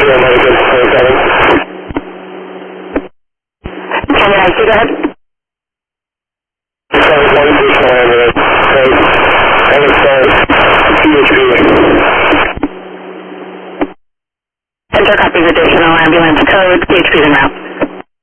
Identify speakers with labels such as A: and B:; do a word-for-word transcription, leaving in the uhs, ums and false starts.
A: Can I see that? Enter copies additional ambulance code, P H P's en route.